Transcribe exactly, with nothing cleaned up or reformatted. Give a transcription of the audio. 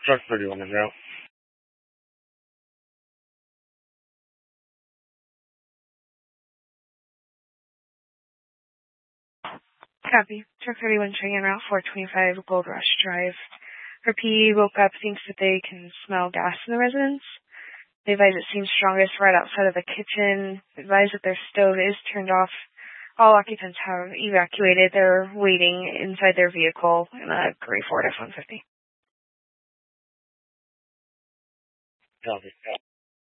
Truck thirty-one is out. Copy. Truck thirty-one showing en route four twenty-five Gold Rush Drive. Her P E woke up, thinks that they can smell gas in the residence. They advise it seems strongest right outside of the kitchen. Advise that their stove is turned off. All occupants have evacuated. They're waiting inside their vehicle in a gray Ford F one fifty. Copy.